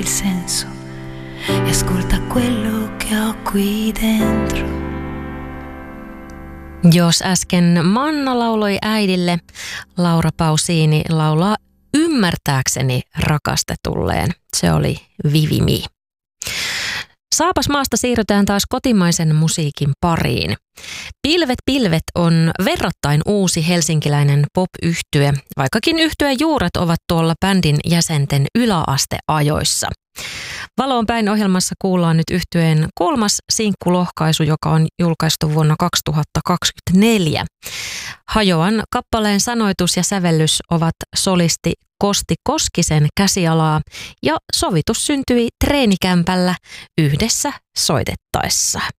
senso e ascolta quello che ho qui dentro. Jos äsken Manna lauloi äidille, Laura Pausini laulaa ymmärtääkseni rakastetulleen. Se oli Vivimi. Saapas maasta siirrytään taas kotimaisen musiikin pariin. Pilvet pilvet on verrattain uusi helsinkiläinen pop-yhtye, vaikkakin yhtyeen juuret ovat tuolla bändin jäsenten yläasteajoissa. Valoon päin ohjelmassa kuullaan nyt yhtyeen 3. sinkkulohkaisu, joka on julkaistu vuonna 2024. Hajoan kappaleen sanoitus ja sävellys ovat solisti Kosti Koskisen käsialaa ja sovitus syntyi treenikämpällä yhdessä soitettaessa.